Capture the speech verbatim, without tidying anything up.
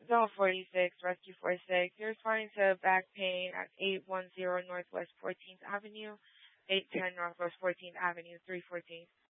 Zone forty-six, Rescue forty-six. You're responding to back pain at eight one zero Northwest fourteenth Avenue, eight ten Northwest fourteenth Avenue, three fourteen.